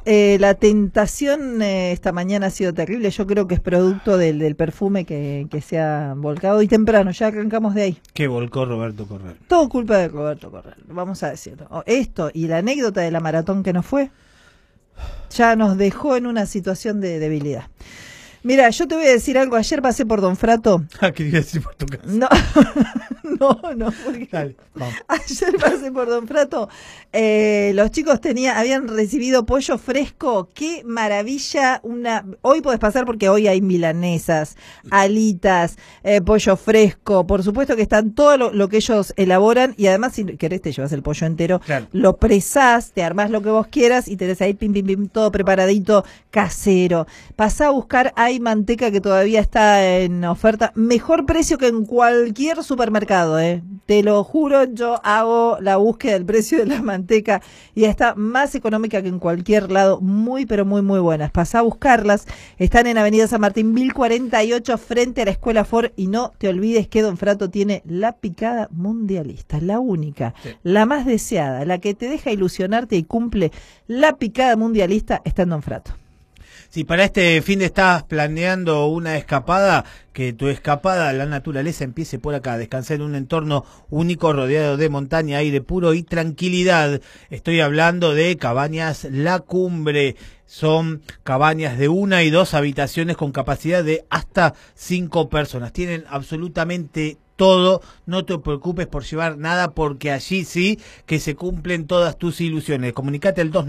La tentación esta mañana ha sido terrible. Yo creo que es producto del perfume que se ha volcado hoy temprano. Ya arrancamos de ahí. ¿Qué volcó Roberto Corral? Todo culpa de Roberto Corral, vamos a decirlo. Esto y la anécdota de la maratón que no fue, ya nos dejó en una situación de debilidad. Mira, yo te voy a decir algo. Ayer pasé por Don Frato. ¿Qué iba a decir por tu casa? No, no, porque Dale, vamos. ayer pasé por Don Frato. Los chicos habían recibido pollo fresco. ¡Qué maravilla! Hoy podés pasar porque hoy hay milanesas, alitas, pollo fresco. Por supuesto que están todo lo que ellos elaboran. Y además, si querés, te llevas el pollo entero. Claro. Lo presás, te armás lo que vos quieras y tenés ahí pim, pim, pim, todo preparadito, casero. Pasá a buscar, hay manteca que todavía está en oferta. Mejor precio que en cualquier supermercado, te lo juro. Yo hago la búsqueda del precio de la manteca y está más económica que en cualquier lado. Muy, pero muy, muy buenas. Pasá a buscarlas. Están en Avenida San Martín 1048 frente a la Escuela Ford. Y no te olvides que Don Frato tiene la picada mundialista, la única, sí, la más deseada, la que te deja ilusionarte y cumple la picada mundialista, está en Don Frato. Si para este fin de estás planeando una escapada, que tu escapada a la naturaleza empiece por acá, descansar en un entorno único rodeado de montaña, aire puro y tranquilidad. Estoy hablando de Cabañas La Cumbre. Son cabañas de 1 y 2 habitaciones con capacidad de hasta 5 personas. Tienen absolutamente todo, no te preocupes por llevar nada porque allí sí que se cumplen todas tus ilusiones. Comunicate al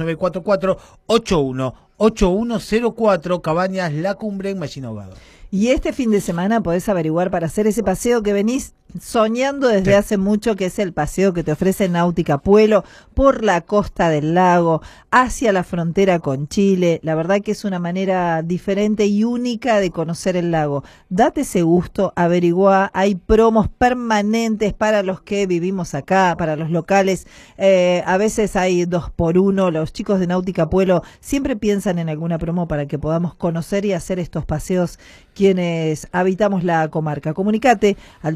2944-818104, Cabañas La Cumbre en Machín Ahogado. Y este fin de semana podés averiguar para hacer ese paseo que venís soñando desde hace mucho, que es el paseo que te ofrece Náutica Puelo por la costa del lago, hacia la frontera con Chile. La verdad que es una manera diferente y única de conocer el lago. Date ese gusto, averiguá, hay promos permanentes para los que vivimos acá, para los locales. A veces hay 2x1, los chicos de Náutica Puelo siempre piensan en alguna promo para que podamos conocer y hacer estos paseos quienes habitamos la comarca. Comunicate al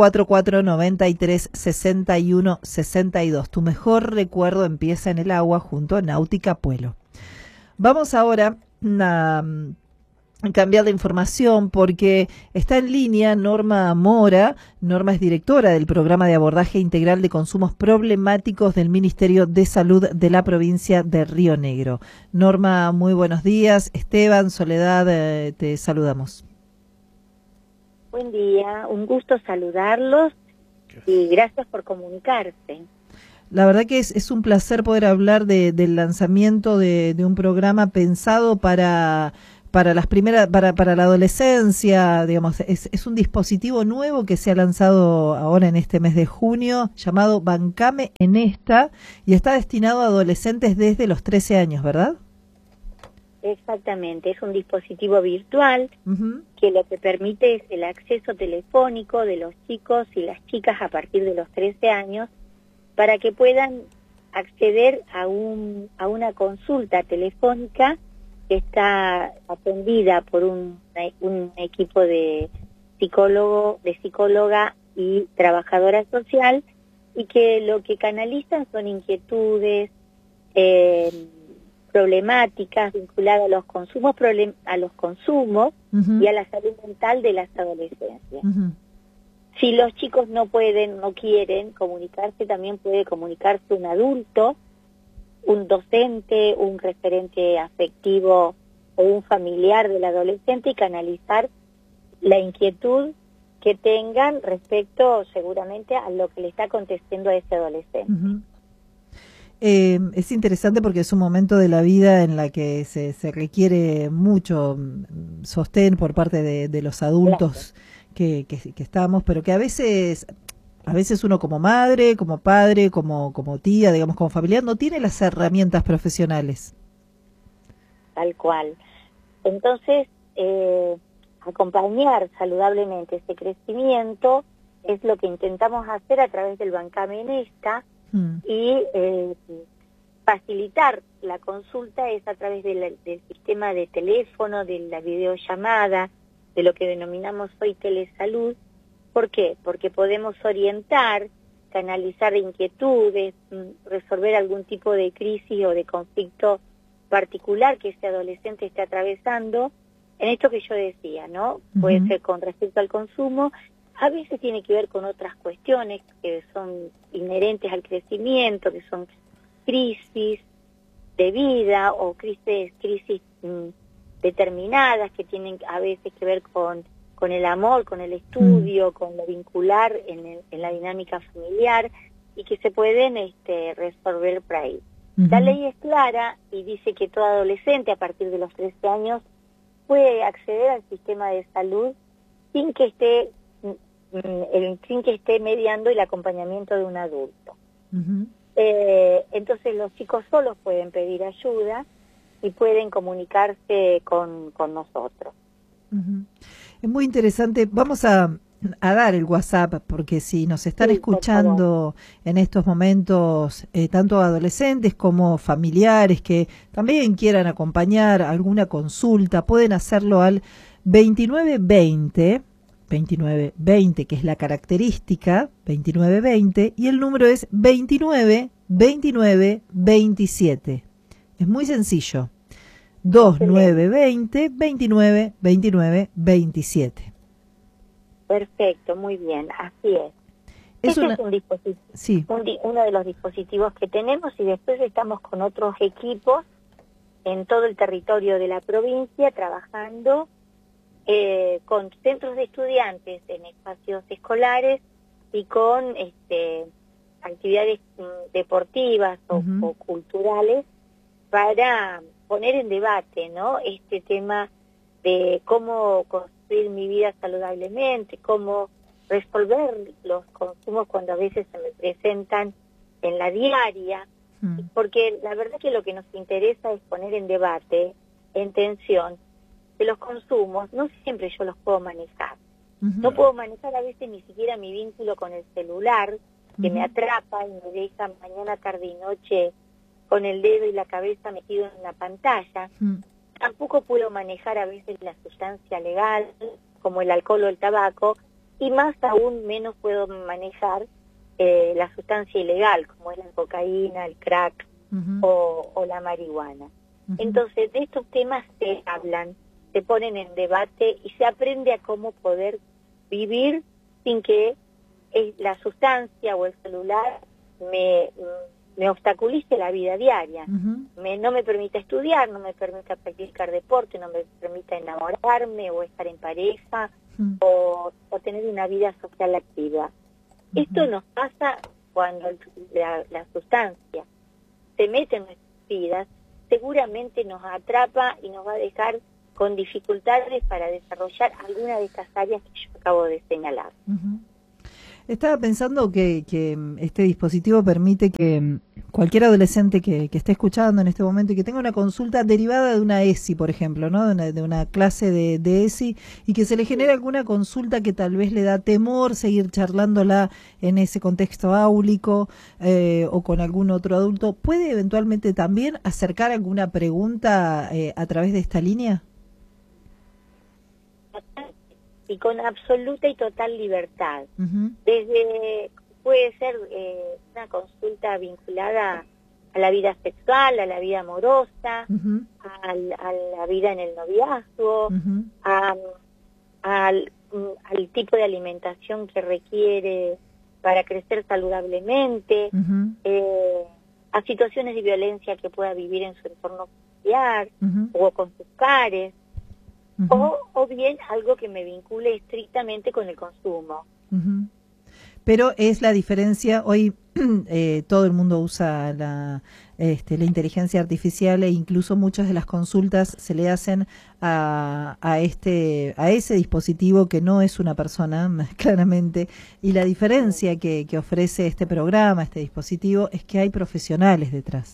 2944-936162. Tu mejor recuerdo empieza en el agua junto a Náutica Puelo. Vamos ahora a cambiar de información porque está en línea Norma Mora. Norma es directora del Programa de Abordaje Integral de Consumos Problemáticos del Ministerio de Salud de la provincia de Río Negro. Norma, muy buenos días. Esteban, Soledad, te saludamos. Buen día, un gusto saludarlos y gracias por comunicarse. La verdad que es un placer poder hablar del lanzamiento de un programa pensado para las primeras, para la adolescencia, digamos. Es un dispositivo nuevo que se ha lanzado ahora en este mes de junio, llamado Bancame en Esta, y está destinado a adolescentes desde los 13 años, ¿verdad? Exactamente, es un dispositivo virtual que lo que permite es el acceso telefónico de los chicos y las chicas a partir de los 13 años para que puedan acceder a una consulta telefónica que está atendida por un equipo de psicóloga y trabajadora social, y que lo que canalizan son inquietudes, problemáticas vinculadas a los consumos y a la salud mental de las adolescencias. Si los chicos no quieren comunicarse, también puede comunicarse un adulto, un docente, un referente afectivo o un familiar del adolescente y canalizar la inquietud que tengan respecto seguramente a lo que le está aconteciendo a ese adolescente. Es interesante porque es un momento de la vida en la que se requiere mucho sostén por parte de los adultos que estamos, pero que a veces uno como madre, como padre, como tía, digamos, como familiar, no tiene las herramientas profesionales. Tal cual. Entonces, acompañar saludablemente ese crecimiento es lo que intentamos hacer a través del Bancame en Esta, y facilitar la consulta es a través del sistema de teléfono, de la videollamada, de lo que denominamos hoy telesalud. ¿Por qué? Porque podemos orientar, canalizar inquietudes, resolver algún tipo de crisis o de conflicto particular que ese adolescente esté atravesando, en esto que yo decía, ¿no? Puede ser con respecto al consumo, a veces tiene que ver con otras cuestiones que son inherentes al crecimiento, que son crisis de vida o crisis determinadas que tienen a veces que ver con el amor, con el estudio, con lo vincular en la dinámica familiar y que se pueden resolver por ahí. La ley es clara y dice que todo adolescente a partir de los 13 años puede acceder al sistema de salud sin que esté mediando el acompañamiento de un adulto. Entonces los chicos solos pueden pedir ayuda y pueden comunicarse con nosotros. Es muy interesante. Vamos a dar el WhatsApp, porque si nos están escuchando en estos momentos, tanto adolescentes como familiares que también quieran acompañar alguna consulta, pueden hacerlo al 2920, que es la característica, 2920, y el número es 292927. Es muy sencillo. 2920-292927. Perfecto, muy bien, así es. Es un dispositivo, sí. Uno de los dispositivos que tenemos, y después estamos con otros equipos en todo el territorio de la provincia trabajando con centros de estudiantes en espacios escolares y con actividades deportivas o culturales para poner en debate, ¿no? Este tema de cómo construir mi vida saludablemente, cómo resolver los consumos cuando a veces se me presentan en la diaria, porque la verdad que lo que nos interesa es poner en debate, en tensión, que los consumos no siempre yo los puedo manejar. No puedo manejar a veces ni siquiera mi vínculo con el celular, que me atrapa y me deja mañana, tarde y noche con el dedo y la cabeza metido en la pantalla. Tampoco puedo manejar a veces la sustancia legal, como el alcohol o el tabaco, y más aún menos puedo manejar la sustancia ilegal, como es la cocaína, el crack o la marihuana. Entonces, de estos temas se hablan, se ponen en debate y se aprende a cómo poder vivir sin que la sustancia o el celular me obstaculice la vida diaria, no me permita estudiar, no me permita practicar deporte, no me permita enamorarme o estar en pareja o tener una vida social activa. Esto nos pasa cuando la sustancia se mete en nuestras vidas, seguramente nos atrapa y nos va a dejar con dificultades para desarrollar alguna de estas áreas que yo acabo de señalar. Estaba pensando que este dispositivo permite que cualquier adolescente que esté escuchando en este momento y que tenga una consulta derivada de una ESI, por ejemplo, ¿no? De una clase de ESI, y que se le genere alguna consulta que tal vez le da temor seguir charlándola en ese contexto áulico o con algún otro adulto, ¿puede eventualmente también acercar alguna pregunta a través de esta línea? Y con absoluta y total libertad. Puede ser una consulta vinculada a la vida sexual, a la vida amorosa, a la vida en el noviazgo, al tipo de alimentación que requiere para crecer saludablemente, a situaciones de violencia que pueda vivir en su entorno familiar o con sus pares. O bien algo que me vincule estrictamente con el consumo. Pero es la diferencia, hoy todo el mundo usa la inteligencia artificial, e incluso muchas de las consultas se le hacen a ese dispositivo que no es una persona, claramente, y la diferencia que ofrece este programa, este dispositivo, es que hay profesionales detrás.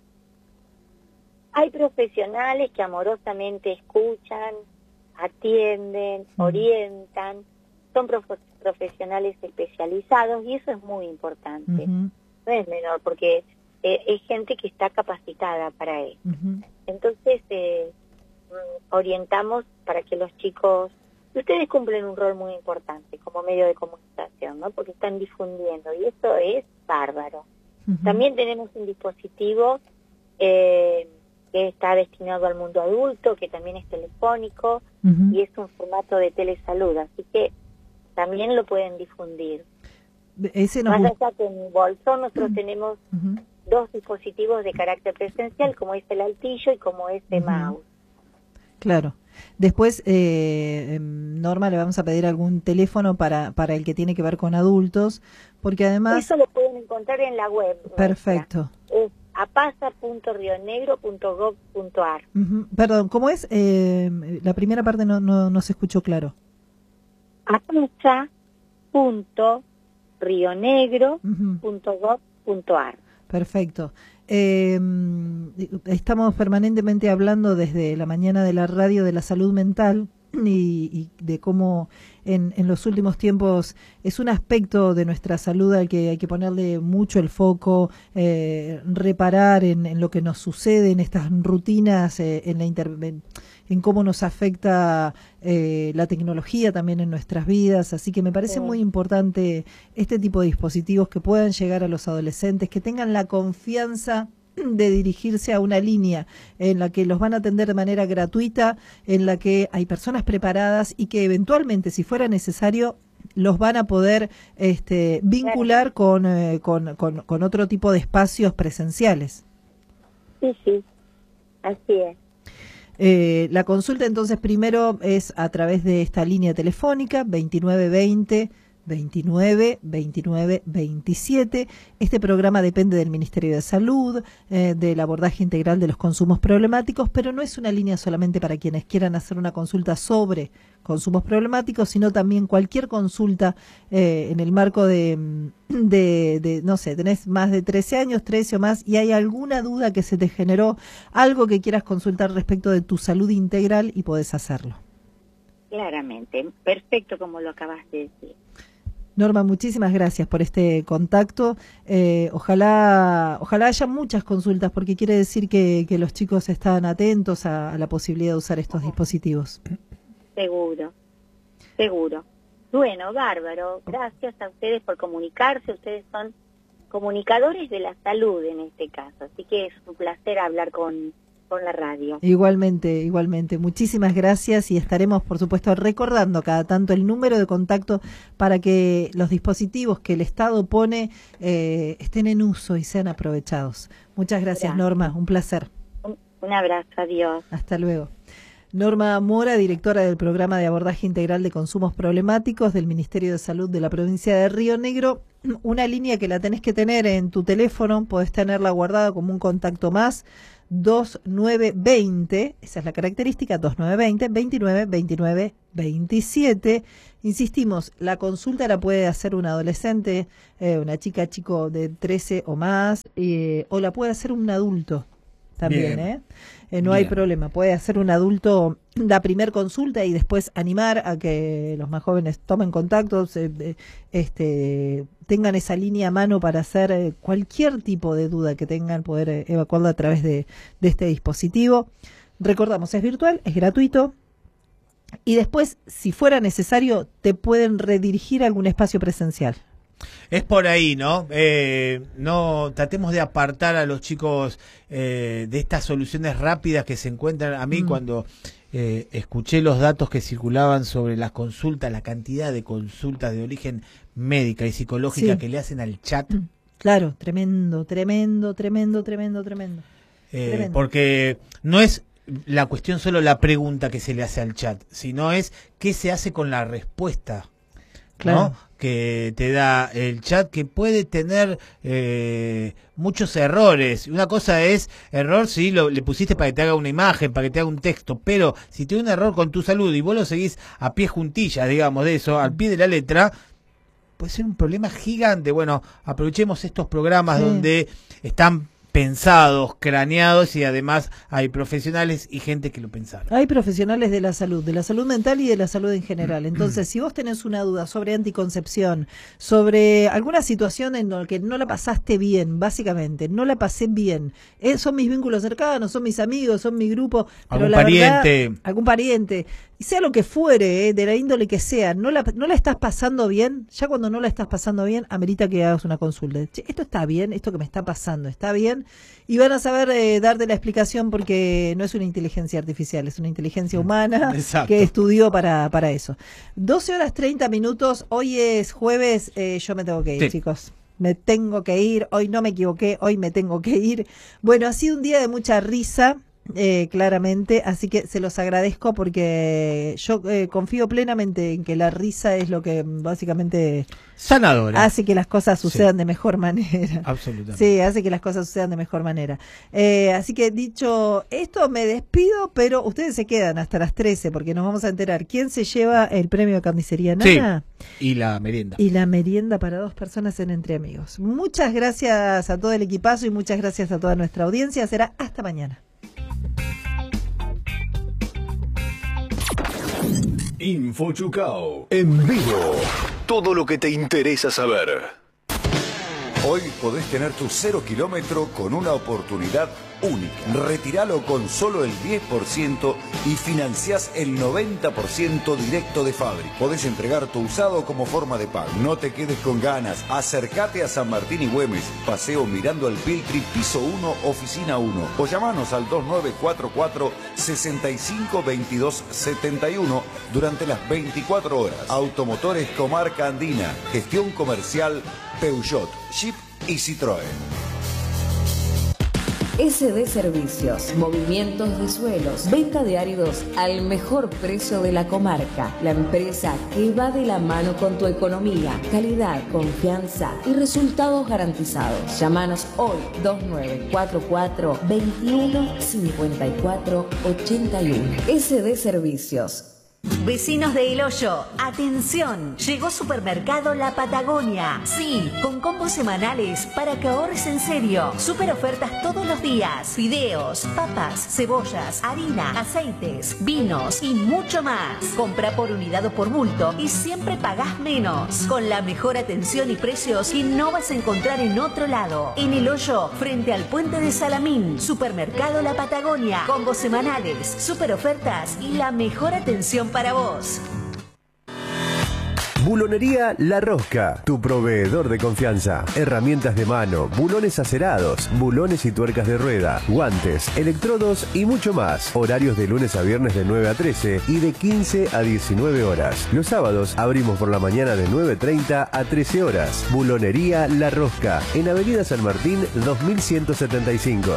Hay profesionales que amorosamente escuchan, atienden, orientan, son profesionales especializados y eso es muy importante. No es menor porque es gente que está capacitada para eso. Entonces orientamos para que los chicos, ustedes cumplen un rol muy importante como medio de comunicación, ¿no? Porque están difundiendo y eso es bárbaro. También tenemos un dispositivo que que está destinado al mundo adulto, que también es telefónico y es un formato de telesalud, así que también lo pueden difundir. Ese Más allá que en Bolsón nosotros tenemos dos dispositivos de carácter presencial, como es el altillo y como es el mouse. Claro. Después, Norma, le vamos a pedir algún teléfono para el que tiene que ver con adultos, porque además... Eso lo pueden encontrar en la web. Perfecto. Es apasa.rionegro.gov.ar. Perdón, ¿cómo es? La primera parte no se escuchó claro. apasa.rionegro.gov.ar. Perfecto. Estamos permanentemente hablando desde la mañana de la radio de la salud mental y de cómo en los últimos tiempos es un aspecto de nuestra salud al que hay que ponerle mucho el foco, reparar en lo que nos sucede, en estas rutinas, en cómo nos afecta la tecnología también en nuestras vidas, así que me parece muy importante este tipo de dispositivos que puedan llegar a los adolescentes, que tengan la confianza de dirigirse a una línea en la que los van a atender de manera gratuita, en la que hay personas preparadas y que eventualmente, si fuera necesario, los van a poder vincular con otro tipo de espacios presenciales. Sí, así es. La consulta entonces primero es a través de esta línea telefónica 2920 29 29 27. Este programa depende del Ministerio de Salud, del abordaje integral de los consumos problemáticos, pero no es una línea solamente para quienes quieran hacer una consulta sobre consumos problemáticos, sino también cualquier consulta en el marco de no sé, tenés más de 13 años, 13 o más, y hay alguna duda que se te generó, algo que quieras consultar respecto de tu salud integral y podés hacerlo. Claramente, perfecto como lo acabas de decir. Norma, muchísimas gracias por este contacto. Ojalá haya muchas consultas, porque quiere decir que los chicos están atentos a la posibilidad de usar estos dispositivos. Seguro. Bueno, bárbaro. Gracias a ustedes por comunicarse. Ustedes son comunicadores de la salud en este caso. Así que es un placer hablar con la radio. Igualmente. Muchísimas gracias y estaremos, por supuesto, recordando cada tanto el número de contacto para que los dispositivos que el Estado pone estén en uso y sean aprovechados. Muchas gracias, Norma. Un placer. Un abrazo. Adiós. Hasta luego. Norma Mora, directora del Programa de Abordaje Integral de Consumos Problemáticos del Ministerio de Salud de la provincia de Río Negro. Una línea que la tenés que tener en tu teléfono, podés tenerla guardada como un contacto más, 2920, esa es la característica, 2920 29 29 27. Insistimos, la consulta la puede hacer un adolescente, una chico de 13 o más, o la puede hacer un adulto también, no hay problema, puede hacer un adulto la primer consulta y después animar a que los más jóvenes tomen contacto, tengan esa línea a mano para hacer cualquier tipo de duda que tengan, poder evacuarla a través de este dispositivo. Recordamos, es virtual, es gratuito y después, si fuera necesario, te pueden redirigir a algún espacio presencial. Es por ahí, ¿no? No tratemos de apartar a los chicos de estas soluciones rápidas que se encuentran. A mí cuando escuché los datos que circulaban sobre las consultas, la cantidad de consultas de origen médica y psicológica que le hacen al chat. Claro, tremendo. Porque no es la cuestión solo la pregunta que se le hace al chat, sino es qué se hace con la respuesta. Claro. ¿No? Que te da el chat, que puede tener muchos errores. Una cosa es error si le pusiste para que te haga una imagen, para que te haga un texto, pero si tiene un error con tu salud y vos lo seguís a pie juntillas, digamos, de eso, al pie de la letra, puede ser un problema gigante. Bueno, aprovechemos estos programas donde están pensados, craneados, y además hay profesionales y gente que lo pensaron. Hay profesionales de la salud mental y de la salud en general. Entonces, si vos tenés una duda sobre anticoncepción, sobre alguna situación en la que no la pasaste bien, básicamente, no la pasé bien, son mis vínculos cercanos, son mis amigos, son mi grupo, pero algún pariente, algún pariente, y sea lo que fuere, de la índole que sea, no la estás pasando bien, ya cuando no la estás pasando bien, amerita que hagas una consulta. Che, esto está bien, esto que me está pasando, está bien, y van a saber darte la explicación porque no es una inteligencia artificial, es una inteligencia humana que estudió para eso. 12:30, hoy es jueves, yo me tengo que ir, chicos. Me tengo que ir, hoy no me equivoqué, hoy me tengo que ir. Bueno, ha sido un día de mucha risa. Claramente, así que se los agradezco porque yo confío plenamente en que la risa es lo que básicamente sanadora hace que las cosas sucedan de mejor manera. Absolutamente. Sí, hace que las cosas sucedan de mejor manera. Así que dicho esto, me despido, pero ustedes se quedan hasta las 13 porque nos vamos a enterar quién se lleva el premio de carnicería Nana. Sí. Y la merienda. Y la merienda para 2 personas en Entre Amigos. Muchas gracias a todo el equipazo y muchas gracias a toda nuestra audiencia. Será hasta mañana. Info Chucao en vivo. Todo lo que te interesa saber. Hoy podés tener tu 0 kilómetro con una oportunidad única. Retíralo con solo el 10% y financiás el 90% directo de fábrica. Podés entregar tu usado como forma de pago. No te quedes con ganas. Acércate a San Martín y Güemes. Paseo Mirando al Piltri, piso 1, oficina 1. O llamanos al 2944 6522 71 durante las 24 horas. Automotores Comarca Andina. Gestión comercial Peugeot, Jeep y Citroën. SD Servicios, movimientos de suelos, venta de áridos al mejor precio de la comarca. La empresa que va de la mano con tu economía, calidad, confianza y resultados garantizados. Llámanos hoy 2944 21 54 81. SD Servicios. Vecinos de El Hoyo, atención, llegó Supermercado La Patagonia. Sí, con combos semanales para que ahorres en serio. Super ofertas todos los días. Fideos, papas, cebollas, harina, aceites, vinos y mucho más. Compra por unidad o por bulto y siempre pagás menos. Con la mejor atención y precios que no vas a encontrar en otro lado. En El Hoyo, frente al puente de Salamín, Supermercado La Patagonia. Combos semanales, super ofertas y la mejor atención para vos. Bulonería La Rosca, tu proveedor de confianza. Herramientas de mano, bulones acerados, bulones y tuercas de rueda, guantes, electrodos y mucho más. Horarios de lunes a viernes de 9 a 13 y de 15 a 19 horas. Los sábados abrimos por la mañana de 9:30 a 13 horas. Bulonería La Rosca, en Avenida San Martín 2175.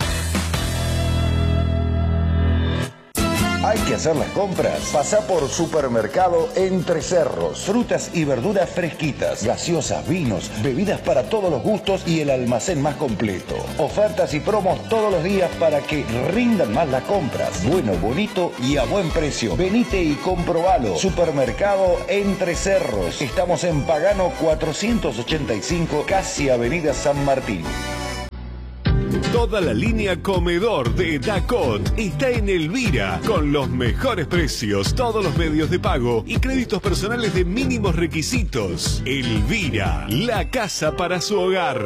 Hay que hacer las compras. Pasá por Supermercado Entre Cerros. Frutas y verduras fresquitas, gaseosas, vinos, bebidas para todos los gustos y el almacén más completo. Ofertas y promos todos los días para que rindan más las compras. Bueno, bonito y a buen precio. Venite y comprobalo. Supermercado Entre Cerros. Estamos en Pagano 485, casi Avenida San Martín. Toda la línea comedor de Dacot está en Elvira, con los mejores precios, todos los medios de pago y créditos personales de mínimos requisitos. Elvira, la casa para su hogar.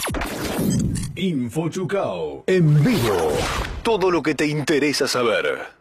Info Chucao en vivo. Todo lo que te interesa saber.